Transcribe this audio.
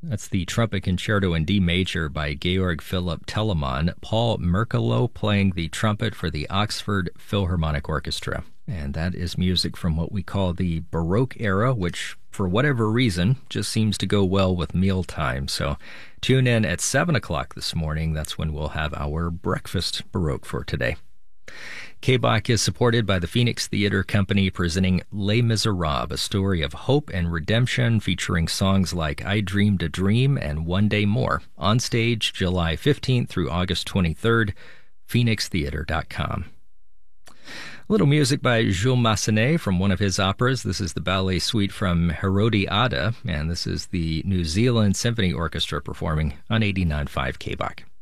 That's the Trumpet Concerto in D major by Georg Philipp Telemann. Paul Merkelo playing the trumpet for the Oxford Philharmonic Orchestra. And that is music from what we call the Baroque era, which, for whatever reason, just seems to go well with mealtime. So tune in at 7 o'clock this morning. That's when we'll have our breakfast Baroque for today. KBOC is supported by the Phoenix Theater Company, presenting Les Miserables, a story of hope and redemption featuring songs like I Dreamed a Dream and One Day More. On stage July 15th through August 23rd, phoenixtheater.com. A little music by Jules Massenet from one of his operas. This is the ballet suite from Herodiada, and this is the New Zealand Symphony Orchestra performing on 89.5 KBOC.